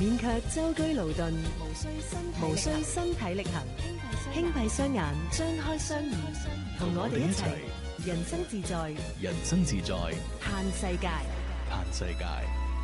免卻舟車勞頓，無需身體力行，輕閉雙眼，張開雙耳，同我哋一齊人生自在， 人生自在， 嘆世界。 嘆世界。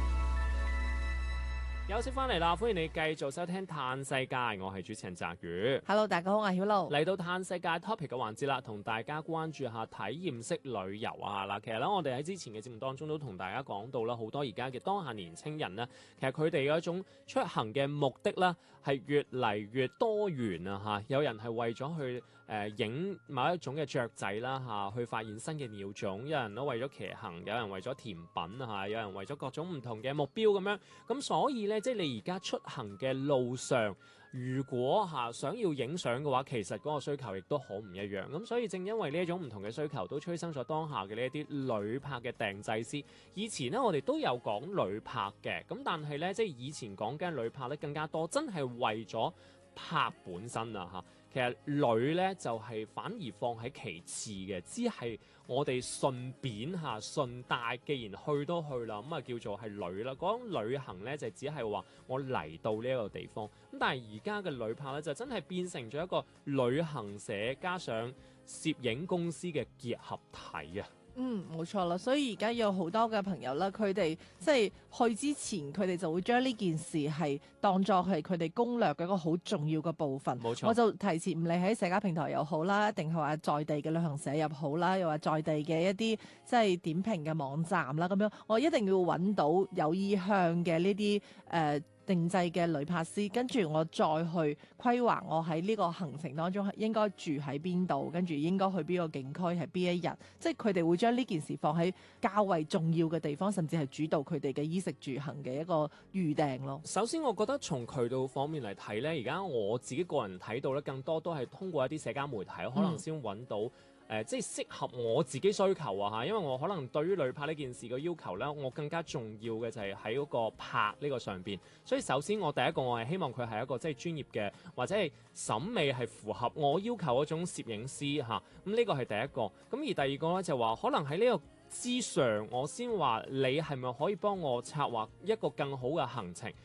休息翻嚟啦，歡迎你繼續收聽嘆世界，我係主持人澤宇。 Hello， 大家好，我係曉露。 嚟到嘆世界 topic 嘅環節啦，同大家關注下體驗式旅遊啊嗱。其實咧，我哋喺之前嘅節目當中都同大家講到啦，好多而家嘅當下年青人呢，其實佢哋嗰種出行嘅目的啦，係越嚟越多元啊嚇。有人係為咗去影某一種嘅雀仔啦嚇，去發現新嘅鳥種；有人都為咗騎行，有人為咗甜品啊，有人為咗各種唔同嘅目標咁樣。咁所以咧，即係你而家出行嘅路上，如果想要影相嘅話，其實嗰個需求亦都好唔一樣。咁所以正因為呢一種唔同嘅需求，都催生咗當下嘅呢一啲旅拍嘅訂製師。以前呢，我哋都有講旅拍嘅，咁但係呢，即係以前講緊旅拍咧更加多，真係為咗拍本身啊嚇。其實旅咧就係反而放喺其次嘅，只係我哋順便順帶，既然去都去啦，咁啊叫做係旅啦。講旅行咧就只係話我嚟到呢一個地方，咁但係而家嘅旅拍咧就真係變成咗一個旅行社加上攝影公司嘅結合體啊！ 冇錯啦，所以而家有好多嘅朋友啦，佢哋即係去之前，佢哋就會將呢件事係當作係佢哋攻略嘅一個好重要嘅部分。 冇錯， 我就提前唔理喺社交平台又好啦，定係話在地嘅旅行社又好啦，又話在地嘅一啲即係點評嘅網站啦，咁樣我一定要揾到有意向嘅呢啲定製嘅旅拍師，跟住我再去規劃我喺呢個行程當中應該住喺邊度，跟住應該去邊個景區係邊一日，即係佢哋會將呢件事放喺較為重要嘅地方，甚至係主導佢哋嘅衣食住行嘅一個預訂咯。 首先我覺得從渠道方面嚟睇呢，而家我自己個人睇到咧，更多都係通過一啲社交媒體可能先揾到即係適合我自己需求啊嚇，因為我可能對於旅拍呢件事嘅要求呢，我更加重要嘅就係喺嗰個拍呢個上邊。所以首先我第一個我係希望佢係一個即係專業嘅，或者係審美係符合我要求嗰種攝影師嚇。咁呢個係第一個。咁而第二個呢，就話可能喺呢個之上，我先話你係咪可以幫我策劃一個更好嘅行程？